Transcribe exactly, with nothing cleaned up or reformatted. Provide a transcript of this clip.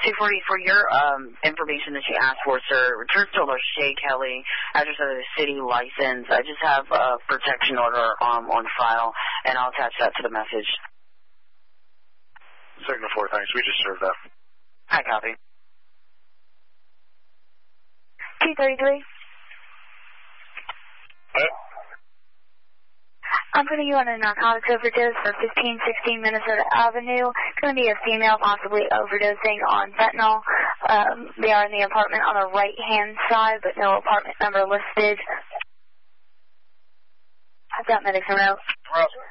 two forty, for your um, information that you asked for, sir, return to Lachey Kelly, address of the city license. I just have a protection order um, on file, and I'll attach that to the message. Signal four, thanks. We just served that. Hi, copy. two thirty-three. What? I'm putting you on a narcotics overdose for fifteen sixteen Minnesota Avenue. It's going to be a female possibly overdosing on fentanyl. Um, they are in the apartment on the right-hand side, but no apartment number listed. I've got medics around.